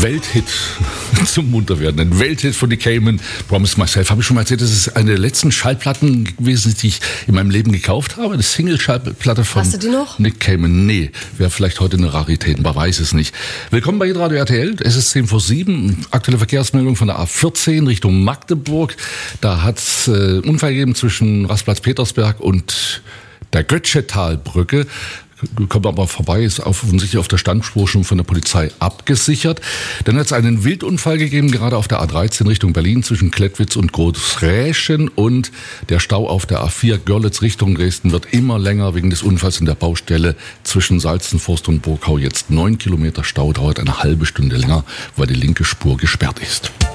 Welthit zum Munterwerden. Ein Welthit von The Cayman, Promise Myself. Habe ich schon mal erzählt, das ist eine der letzten Schallplatten gewesen, die ich in meinem Leben gekauft habe. Eine Single-Schallplatte von Hast du die noch? Nick Cayman. Nee, wäre vielleicht heute eine Rarität, man weiß es nicht. Willkommen bei Radio RTL. Es ist 10:07. Aktuelle Verkehrsmeldung von der A14 Richtung Magdeburg. Da hat es Unfall gegeben zwischen Rastplatz-Petersberg und der Götschetalbrücke. Kommt aber vorbei, ist offensichtlich auf der Standspur schon von der Polizei abgesichert. Dann hat es einen Wildunfall gegeben, gerade auf der A13 Richtung Berlin zwischen Klettwitz und Großräschen, und der Stau auf der A4 Görlitz Richtung Dresden wird immer länger wegen des Unfalls in der Baustelle zwischen Salzenforst und Burgau. Jetzt 9 Kilometer Stau, dauert eine halbe Stunde länger, weil die linke Spur gesperrt ist.